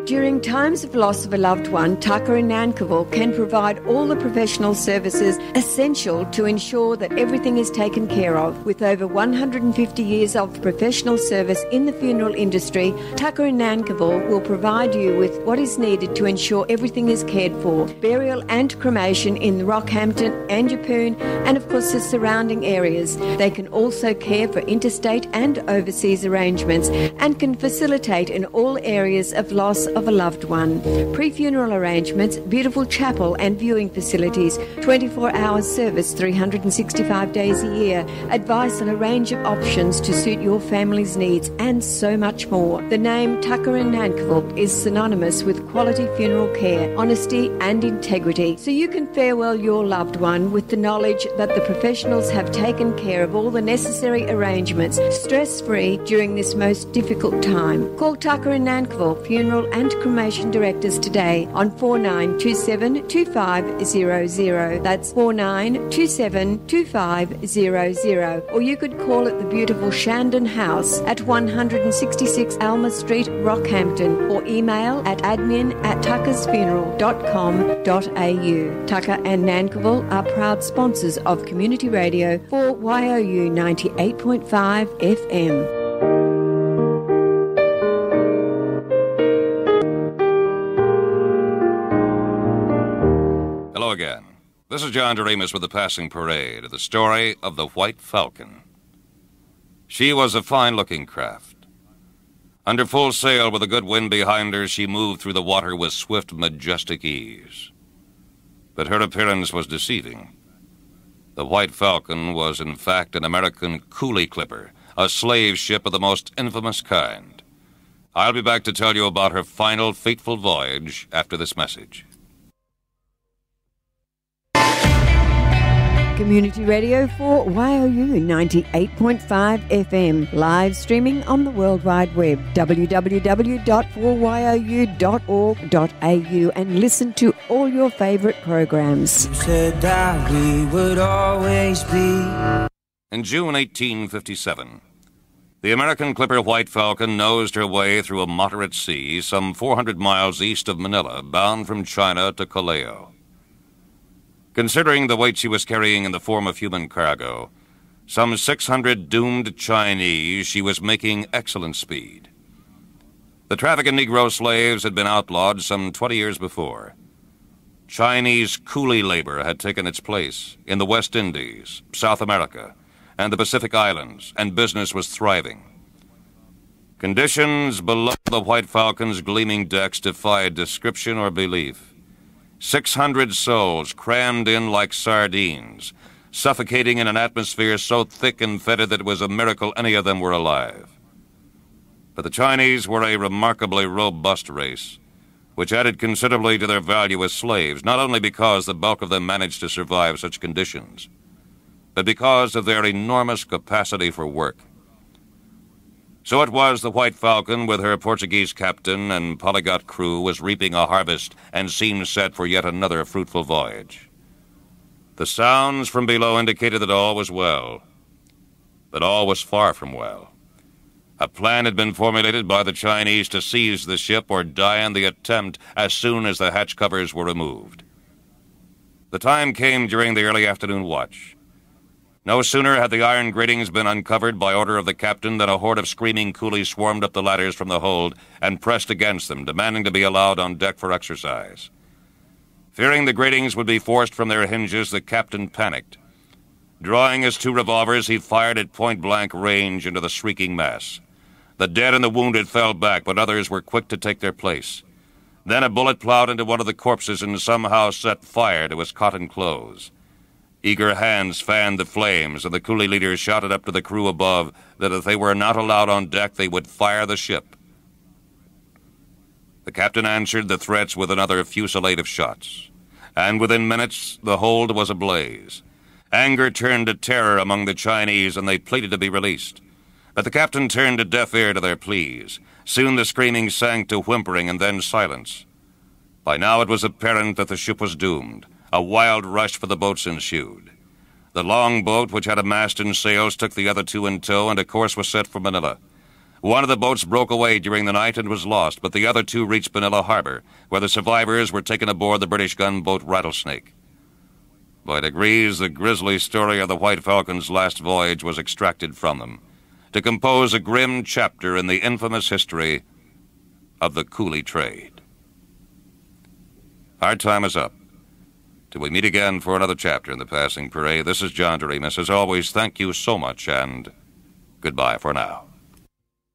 During times of loss of a loved one, Tucker in Nankivell can provide all the professional services essential to ensure that everything is taken care of. With over 150 years of professional service in the funeral industry, Tucker in Nankivell will provide you with what is needed to ensure everything is cared for. Burial and cremation in Rockhampton and Yeppoon and of course the surrounding areas. They can also care for interstate and overseas arrangements and can facilitate in all areas of loss of a loved one. Pre-funeral arrangements, beautiful chapel and viewing facilities, 24-hour service 365 days a year, advice on a range of options to suit your family's needs and so much more. The name Tucker in Nankivell is synonymous with quality funeral care, honesty and integrity, so you can farewell your loved one with the knowledge that the professionals have taken care of all the necessary arrangements, stress-free during this most difficult time. Call Tucker in Nankivell Funeral and Cremation Directors today on 4927 2500. That's 4927 2500. Or you could call at the beautiful Shandon House at 166 Alma Street, Rockhampton, or email at admin@tuckersfuneral.com.au. Tucker and Nankivell are proud sponsors of Community Radio for YOU 98.5 FM. Hello again. This is John Doremus with the Passing Parade, the story of the White Falcon. She was a fine-looking craft. Under full sail with a good wind behind her, she moved through the water with swift, majestic ease. But her appearance was deceiving. The White Falcon was, in fact, an American coolie clipper, a slave ship of the most infamous kind. I'll be back to tell you about her final, fateful voyage after this message. Community Radio for YOU 98.5 FM, live streaming on the World Wide Web, www.4you.org.au, and listen to all your favourite programs. You said that we would always be. In June 1857, the American clipper White Falcon nosed her way through a moderate sea some 400 miles east of Manila, bound from China to Callao. Considering the weight she was carrying in the form of human cargo, some 600 doomed Chinese, she was making excellent speed. The traffic in Negro slaves had been outlawed some 20 years before. Chinese coolie labor had taken its place in the West Indies, South America, and the Pacific Islands, and business was thriving. Conditions below the White Falcon's gleaming decks defied description or belief. 600 souls crammed in like sardines, suffocating in an atmosphere so thick and fetid that it was a miracle any of them were alive. But the Chinese were a remarkably robust race, which added considerably to their value as slaves, not only because the bulk of them managed to survive such conditions, but because of their enormous capacity for work. So it was the White Falcon, with her Portuguese captain and polyglot crew, was reaping a harvest and seemed set for yet another fruitful voyage. The sounds from below indicated that all was well. But all was far from well. A plan had been formulated by the Chinese to seize the ship or die in the attempt as soon as the hatch covers were removed. The time came during the early afternoon watch. No sooner had the iron gratings been uncovered by order of the captain than a horde of screaming coolies swarmed up the ladders from the hold and pressed against them, demanding to be allowed on deck for exercise. Fearing the gratings would be forced from their hinges, the captain panicked. Drawing his 2 revolvers, he fired at point-blank range into the shrieking mass. The dead and the wounded fell back, but others were quick to take their place. Then a bullet plowed into one of the corpses and somehow set fire to his cotton clothes. Eager hands fanned the flames, and the coolie leaders shouted up to the crew above that if they were not allowed on deck, they would fire the ship. The captain answered the threats with another fusillade of shots, and within minutes the hold was ablaze. Anger turned to terror among the Chinese, and they pleaded to be released. But the captain turned a deaf ear to their pleas. Soon the screaming sank to whimpering and then silence. By now it was apparent that the ship was doomed. A wild rush for the boats ensued. The long boat, which had a mast and sails, took the other 2 in tow, and a course was set for Manila. One of the boats broke away during the night and was lost, but the other two reached Manila Harbor, where the survivors were taken aboard the British gunboat Rattlesnake. By degrees, the grisly story of the White Falcon's last voyage was extracted from them, to compose a grim chapter in the infamous history of the coolie trade. Our time is up. Till we meet again for another chapter in the Passing Parade, this is John Doremus. As always, thank you so much, and goodbye for now.